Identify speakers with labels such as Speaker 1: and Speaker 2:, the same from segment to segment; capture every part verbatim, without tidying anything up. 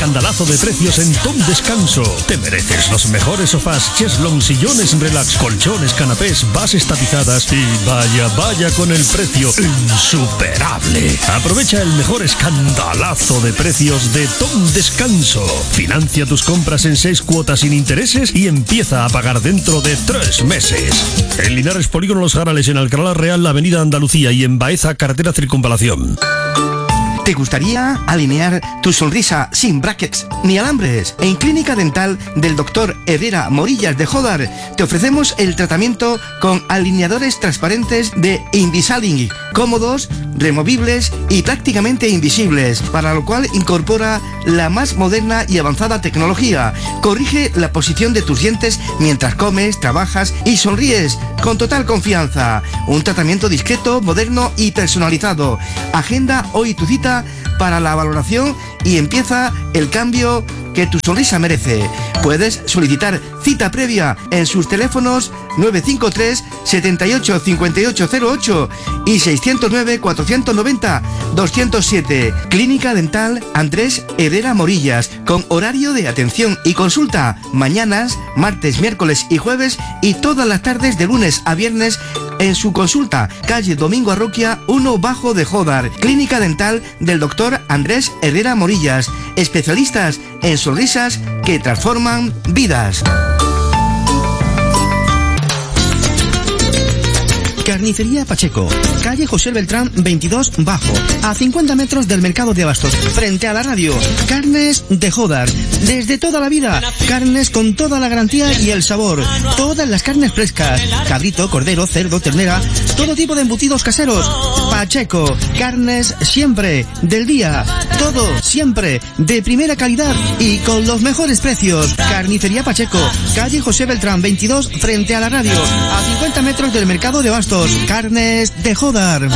Speaker 1: escandalazo de precios en Tom Descanso. Te mereces los mejores sofás, cheslong, sillones relax, colchones, canapés, bases tapizadas y vaya, vaya con el precio insuperable. Aprovecha el mejor escandalazo de precios de Tom Descanso. Financia tus compras en seis cuotas sin intereses y empieza a pagar dentro de tres meses. En Linares, Polígono Los Jarales, en Alcalá Real, la Avenida Andalucía, y en Baeza, carretera Circunvalación.
Speaker 2: ¿Te gustaría alinear tu sonrisa sin brackets ni alambres? En Clínica Dental del doctor Herrera Morillas de Jódar te ofrecemos el tratamiento con alineadores transparentes de Invisalign, cómodos, removibles y prácticamente invisibles, para lo cual incorpora la más moderna y avanzada tecnología. Corrige la posición de tus dientes mientras comes, trabajas y sonríes con total confianza. Un tratamiento discreto, moderno y personalizado. Agenda hoy tu cita para la valoración y empieza el cambio que tu sonrisa merece. Puedes solicitar cita previa en sus teléfonos nueve cinco tres, setenta y ocho, cincuenta y ocho cero ocho y seiscientos nueve, cuatrocientos noventa, doscientos siete. Clínica Dental Andrés Herrera Morillas, con horario de atención y consulta mañanas, martes, miércoles y jueves, y todas las tardes de lunes a viernes en su consulta, calle Domingo Arroquia uno Bajo de Jódar. Clínica Dental del doctor Andrés Herrera Morillas, especialistas en sonrisas que transforman vidas.
Speaker 3: Carnicería Pacheco, calle José Beltrán veintidós Bajo, a cincuenta metros del mercado de Abastos, frente a la radio. Carnes de Jódar, desde toda la vida, carnes con toda la garantía y el sabor, todas las carnes frescas, cabrito, cordero, cerdo, ternera, todo tipo de embutidos caseros. Pacheco, carnes siempre, del día, todo, siempre, de primera calidad y con los mejores precios. Carnicería Pacheco, calle José Beltrán veintidós, frente a la radio, a cincuenta metros del mercado de Abastos. Carnes de Jódar.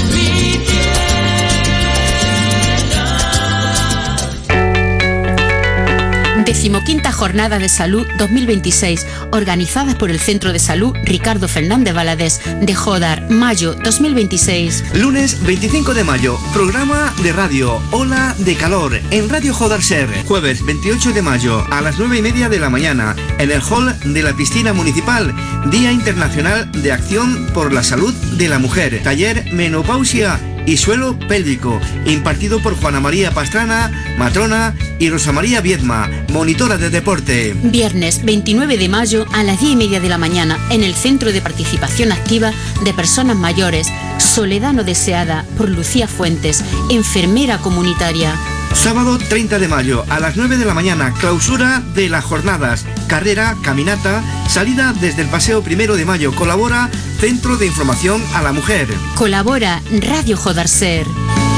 Speaker 4: Decimoquinta Jornada de Salud dos mil veintiséis, organizadas por el Centro de Salud Ricardo Fernández Valadez de Jódar, mayo dos mil veintiséis.
Speaker 2: Lunes veinticinco de mayo, programa de radio Ola de Calor en Radio Jódar Ser. Jueves veintiocho de mayo a las nueve y media de la mañana en el hall de la piscina municipal, Día Internacional de Acción por la Salud de la Mujer. Taller Menopausia y Suelo Pélvico, impartido por Juana María Pastrana, matrona, y Rosa María Viedma, monitora de deporte.
Speaker 4: Viernes veintinueve de mayo a las diez y media de la mañana en el Centro de Participación Activa de Personas Mayores, Soledad No Deseada, por Lucía Fuentes, enfermera comunitaria.
Speaker 2: Sábado treinta de mayo a las nueve de la mañana, clausura de las jornadas, carrera, caminata, salida desde el Paseo Primero de Mayo. Colabora Centro de Información a la Mujer.
Speaker 4: Colabora Radio Jódar Ser.